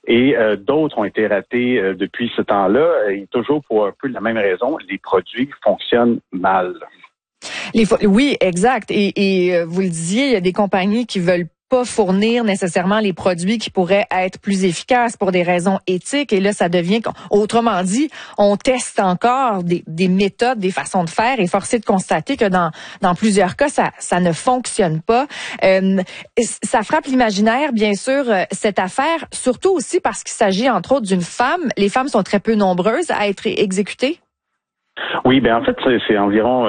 Et d'autres ont été ratés depuis ce temps-là, et toujours pour un peu la même raison, les produits fonctionnent mal. Oui, exact. Et vous le disiez, il y a des compagnies qui veulent pas fournir nécessairement les produits qui pourraient être plus efficaces pour des raisons éthiques. Et là, ça devient, autrement dit, on teste encore des méthodes, des façons de faire, et force est de constater que dans plusieurs cas, ça ne fonctionne pas. Ça frappe l'imaginaire, bien sûr, cette affaire, surtout aussi parce qu'il s'agit, entre autres, d'une femme. Les femmes sont très peu nombreuses à être exécutées. Oui, en fait, c'est environ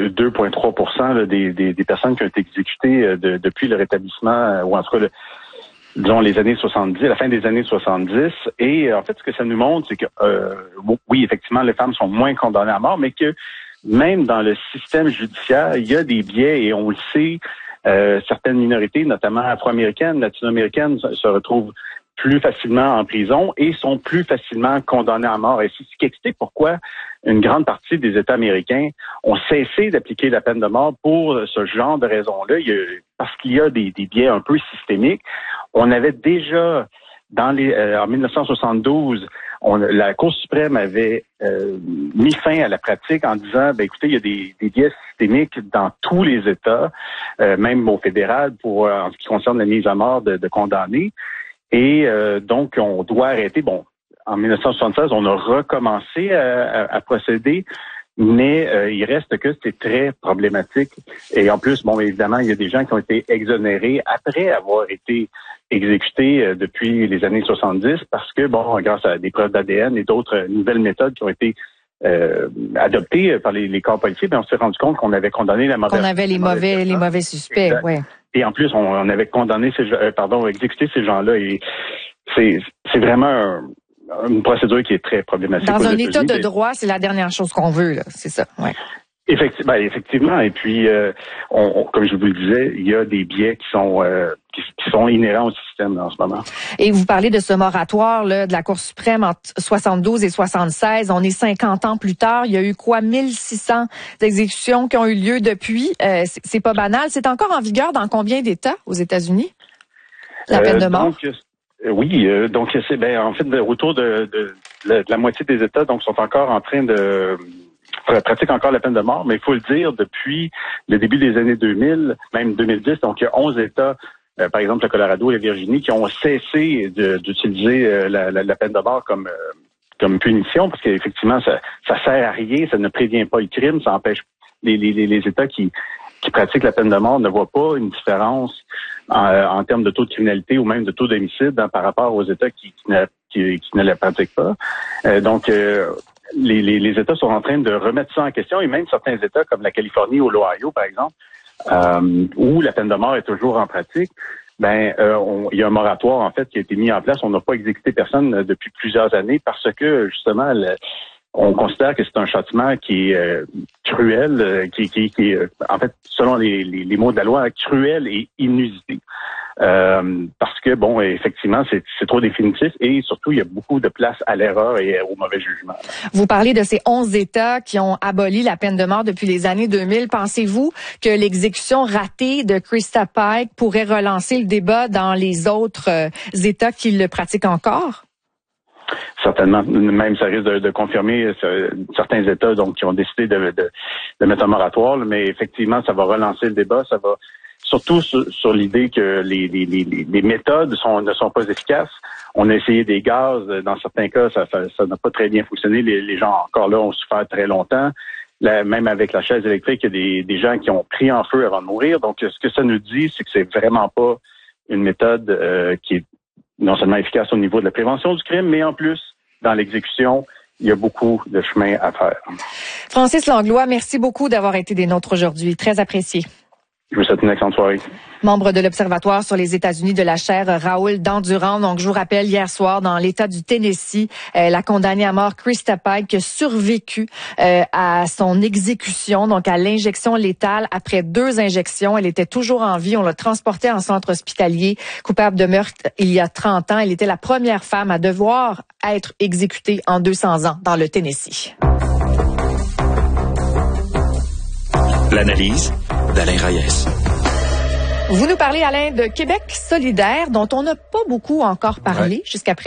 2,3% des personnes qui ont été exécutées depuis le rétablissement, ou en tout cas, disons, les années 70, à la fin des années 70. Et en fait, ce que ça nous montre, c'est que, oui, effectivement, les femmes sont moins condamnées à mort, mais que même dans le système judiciaire, il y a des biais, et on le sait, certaines minorités, notamment afro-américaines, latino-américaines, se retrouvent plus facilement en prison et sont plus facilement condamnés à mort. Et c'est ce qui explique pourquoi une grande partie des États américains ont cessé d'appliquer la peine de mort pour ce genre de raisons-là, parce qu'il y a des biais un peu systémiques. On avait déjà, en 1972, la Cour suprême avait mis fin à la pratique en disant, écoutez, il y a des biais systémiques dans tous les États, même au fédéral, en ce qui concerne la mise à mort de condamnés. Et donc, on doit arrêter. Bon, en 1976, on a recommencé à procéder, mais il reste que c'est très problématique. Et en plus, évidemment, il y a des gens qui ont été exonérés après avoir été exécutés depuis les années 70 parce que, grâce à des preuves d'ADN et d'autres nouvelles méthodes qui ont été adoptées par les corps policiers, on s'est rendu compte qu'on avait condamné la mauvaise. Qu'on avait les mauvais suspects, oui. Et en plus, on avait condamné exécuté ces gens-là. Et c'est vraiment une procédure qui est très problématique. Dans un État de droit, c'est la dernière chose qu'on veut, là. C'est ça, ouais. Effectivement. Et puis, comme je vous le disais, il y a des biais qui sont inhérents au système en ce moment. Et vous parlez de ce moratoire là, de la Cour suprême entre 72 et 76. On est 50 ans plus tard. Il y a eu 1600 exécutions qui ont eu lieu depuis. C'est pas banal. C'est encore en vigueur dans combien d'États aux États-Unis, la peine de mort? Donc c'est en fait autour de la moitié des États donc sont encore en train de pratique encore la peine de mort, mais il faut le dire, depuis le début des années 2000, même 2010, donc il y a 11 États, par exemple le Colorado et la Virginie, qui ont cessé d'utiliser la peine de mort comme punition, parce qu'effectivement, ça sert à rien, ça ne prévient pas le crime, ça empêche les États qui pratiquent la peine de mort ne voient pas une différence en termes de taux de criminalité ou même de taux d'homicide par rapport aux États qui ne la pratiquent pas. Les États sont en train de remettre ça en question, et même certains États comme la Californie ou l'Ohio, par exemple, où la peine de mort est toujours en pratique, il y a un moratoire en fait qui a été mis en place. On n'a pas exécuté personne depuis plusieurs années parce que justement on considère que c'est un châtiment qui est cruel, qui est en fait, selon les mots de la loi, cruel et inusité. Parce que, effectivement, c'est trop définitif et surtout, il y a beaucoup de place à l'erreur et au mauvais jugement. Vous parlez de ces 11 États qui ont aboli la peine de mort depuis les années 2000. Pensez-vous que l'exécution ratée de Krista Pike pourrait relancer le débat dans les autres États qui le pratiquent encore? Certainement. Même ça risque de confirmer certains États donc qui ont décidé de mettre un moratoire, mais effectivement, ça va relancer le débat. Ça va surtout sur l'idée que les méthodes ne sont pas efficaces. On a essayé des gaz. Dans certains cas, ça n'a pas très bien fonctionné. Les gens, encore là, ont souffert très longtemps. Même avec la chaise électrique, il y a des gens qui ont pris en feu avant de mourir. Donc, ce que ça nous dit, c'est que c'est vraiment pas une méthode qui est non seulement efficace au niveau de la prévention du crime, mais en plus, dans l'exécution, il y a beaucoup de chemin à faire. Francis Langlois, merci beaucoup d'avoir été des nôtres aujourd'hui. Très apprécié. Je vous souhaite une excellente soirée. Membre de l'Observatoire sur les États-Unis de la chaire Raoul Dandurand. Donc, je vous rappelle, hier soir, dans l'État du Tennessee, la condamnée à mort Krista Pike a survécu à son exécution, donc à l'injection létale. Après 2 injections, elle était toujours en vie. On l'a transportée en centre hospitalier, coupable de meurtre il y a 30 ans. Elle était la première femme à devoir être exécutée en 200 ans dans le Tennessee. L'analyse d'Alain Reyes. Vous nous parlez, Alain, de Québec solidaire, dont on n'a pas beaucoup encore parlé jusqu'à présent.